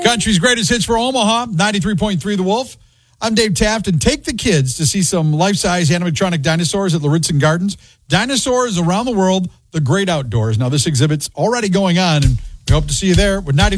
Country's greatest hits for Omaha, 93.3 The Wolf. I'm Dave Taft, and take the kids to see some life-size animatronic dinosaurs at Lauritzen Gardens. Dinosaurs around the world, the great outdoors. Now, this exhibit's already going on, and we hope to see you there with 93.